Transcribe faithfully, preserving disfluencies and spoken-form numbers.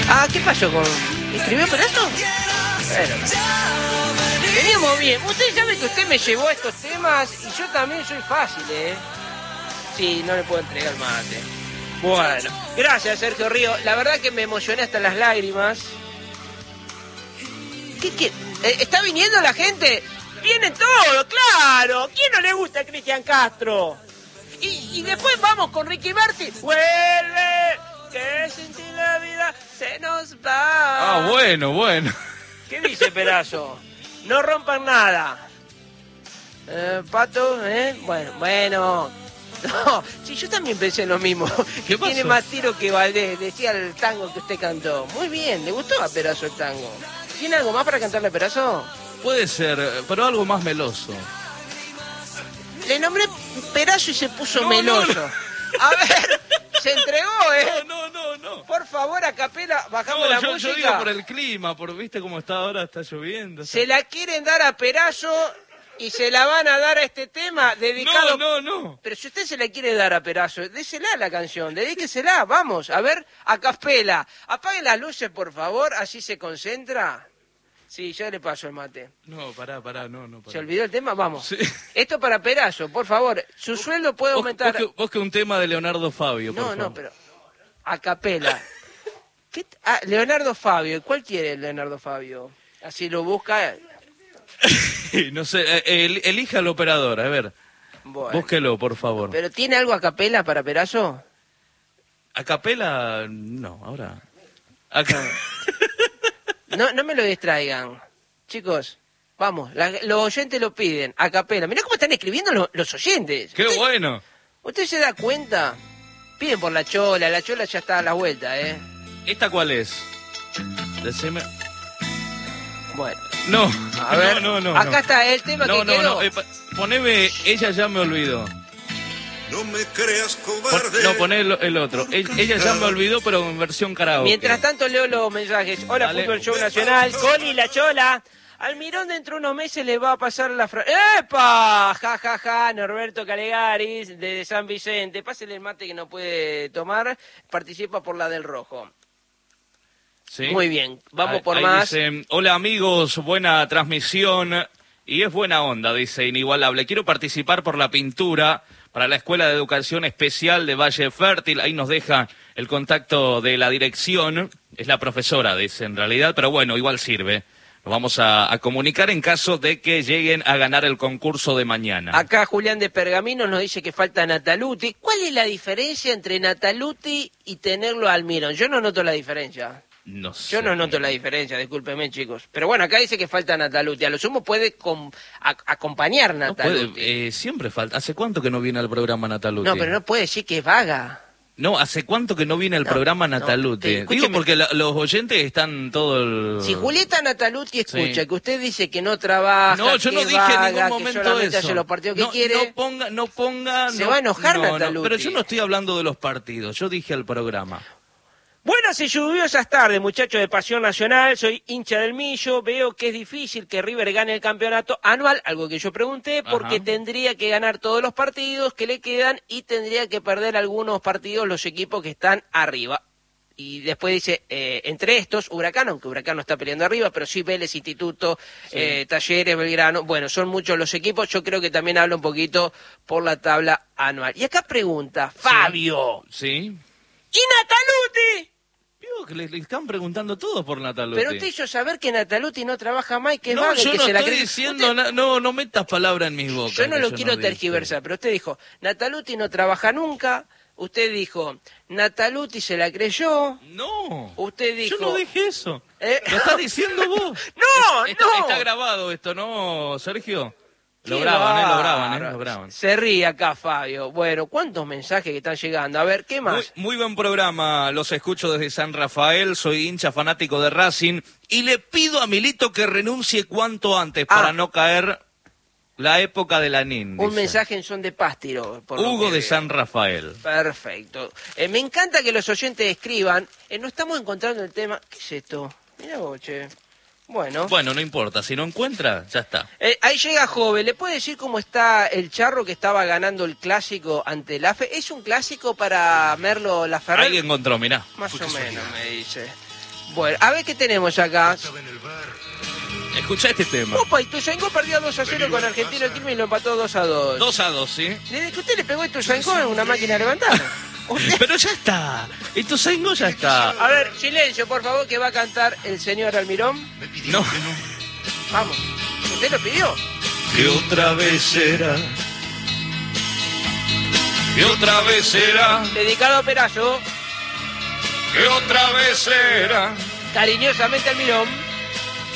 Ah, ¿qué pasó con...? ¿Escribió Perazo? Bueno, veníamos bien. Usted sabe que usted me llevó a estos temas y yo también soy fácil, ¿eh? Sí, no le puedo entregar mate. Bueno, gracias Sergio Río. La verdad que me emocioné hasta las lágrimas. ¿Qué quiere? ¿Está viniendo la gente? ¡Viene todo, claro! ¿Quién no le gusta a Cristian Castro? Y, y después vamos con Ricky Martin. ¡Vuelve! Que sin ti la vida se nos va. Ah, bueno, bueno. ¿Qué dice Perazo? No rompan nada. Eh, Pato, ¿eh? Bueno, bueno. No, sí, yo también pensé lo mismo. ¿Qué pasó? Tiene más tiro que Valdés, decía el tango que usted cantó. Muy bien, ¿le gustó a Perazo el tango? ¿Tiene algo más para cantarle a Perazo? Puede ser, pero algo más meloso. Le nombré Perazo y se puso No, meloso. no, no. A ver, se entregó, ¿eh? No, no, no, no. Por favor, a capela, bajamos No, la yo, música. yo digo por el clima, por viste cómo está ahora, está lloviendo. Se la quieren dar a Perazo y se la van a dar a este tema dedicado... No, no, no. Pero si usted se la quiere dar a Perazo, désela la canción, dedíquesela, vamos, a ver, a capela. Apaguen las luces, por favor, así se concentra. Sí, ya le paso el mate. No, pará, pará, no, no. Pará. ¿Se olvidó el tema? Vamos. Sí. Esto para Perazo, por favor. Su sueldo puede Vos, aumentar... vos que, vos que un tema de Leonardo Fabio, por No, favor. no, pero a capela. ¿Qué t- ah, Leonardo Fabio. ¿Cuál quiere Leonardo Fabio? Así lo busca. No sé, eh, el, elija al operador, a ver. Bueno. Búsquelo, por favor. ¿Pero tiene algo a capela para Perazo? ¿A capela? No, ahora. Acá. No, no me lo distraigan. Chicos, vamos, la- los oyentes lo piden, a capela. Mirá cómo están escribiendo lo- los oyentes. ¡Qué ¿Usted, bueno! ¿Usted se da cuenta? Piden por la chola, la chola ya está a la vuelta, ¿eh? ¿Esta cuál es? Decime. Bueno, No, a ver, no, no, no. acá no. está el tema No, que no, quedó. no, eh, pa- poneme, ella ya me olvidó. No me creas Pon- cobarde. no, poné el, el otro. E- ella ya me olvidó, pero en versión karaoke. Mientras tanto leo los mensajes. Hola, Dale. Fútbol Show Nacional, Coli, la chola. Almirón dentro de unos meses le va a pasar la frase. ¡Epa! Ja, ja, ja, Norberto Calegaris, de San Vicente. Pásele el mate que no puede tomar. Participa por la del rojo. ¿Sí? Muy bien, vamos Ahí- por ahí más. dice, hola amigos, buena transmisión. Y es buena onda, dice Inigualable. Quiero participar por la pintura para la Escuela de Educación Especial de Valle Fértil. Ahí nos deja el contacto de la dirección. Es la profesora, dice en realidad, pero bueno, igual sirve. Nos vamos a, a comunicar en caso de que lleguen a ganar el concurso de mañana. Acá Julián de Pergamino nos dice que falta Nataluti. ¿Cuál es la diferencia entre Nataluti y tenerlo a Almirón? Yo no noto la diferencia. No sé. Yo no noto la diferencia, discúlpeme, chicos. Pero bueno, acá dice que falta Nataluti. A lo sumo puede com- a- acompañar No puede, Nataluti. eh, siempre falta. ¿Hace cuánto que no viene al programa Nataluti? No, pero no puede decir que es vaga. No, ¿hace cuánto que no viene al No, programa no, Nataluti? te- Digo escúcheme. porque la- los oyentes están todo el... Si Julieta Nataluti escucha Sí. que usted dice que no trabaja, No, yo que no es dije vaga, en ningún que momento solamente eso. hace los partidos que no, quiere, no ponga, no ponga... se no- va a enojar no, no, Nataluti. pero yo no estoy hablando de los partidos, yo dije al programa. Buenas y lluviosas tardes, muchachos de Pasión Nacional. Soy hincha del Millo. Veo que es difícil que River gane el campeonato anual, algo que yo pregunté, porque Ajá. tendría que ganar todos los partidos que le quedan y tendría que perder algunos partidos los equipos que están arriba. Y después dice, eh, entre estos, Huracán, aunque Huracán no está peleando arriba, pero sí Vélez, Instituto, Sí. eh, Talleres, Belgrano. Bueno, son muchos los equipos. Yo creo que también habla un poquito por la tabla anual. Y acá pregunta, Fabio, ¿Sí? ¿y Nataluti? Digo que le, le están preguntando todos por Nataluti. Pero usted hizo saber que Nataluti no trabaja más y que es No, vaga y yo que no se la estoy cree. diciendo... Usted- na- No, no metas palabra en mis bocas. Yo no que lo quiero dije. tergiversar, pero usted dijo, Nataluti no trabaja nunca. Usted dijo, Nataluti se la creyó. No. Usted dijo... Yo no dije eso. ¿Eh? Lo estás diciendo vos. ¡No, Está- no! Está grabado esto, ¿no, Sergio? Lo Qué graban, ¿eh? Lo graban, ¿eh? bárbaro. Lo graban. Se ríe acá, Fabio. Bueno, ¿cuántos mensajes que están llegando? A ver, ¿qué Muy, más? muy buen programa, los escucho desde San Rafael, soy hincha fanático de Racing y le pido a Milito que renuncie cuanto antes Ah. para no caer la época de la Nin. Un dice. mensaje en son de Pástiro. por lo Hugo que de veo. San Rafael. Perfecto. Eh, me encanta que los oyentes escriban. Eh, no estamos encontrando el tema... ¿Qué es esto? Mira vos, che. Bueno. Bueno, no importa, si no encuentra, ya está. Eh, ahí llega Jove. ¿Le puede decir cómo está el Charro que estaba ganando el clásico ante el A F E? ¿Es un clásico para Merlo Laferrer? Ahí encontró, mirá. Más o menos, me dice. Bueno, a ver qué tenemos acá. Escucha este tema. Opa, Ituzaingó perdió dos a cero con Argentino Quilmes y lo empató dos a dos. dos a dos, ¿sí? Desde que usted le pegó a Ituzaingó en una máquina levantada. Usted... Pero ya está. Ituzaingó ya está. A ver, silencio, por favor, que va a cantar el señor Almirón. No. Vamos. ¿Usted lo pidió? Que otra vez será. Que otra vez será. Dedicado a Perazo. Que otra vez será. Cariñosamente Almirón.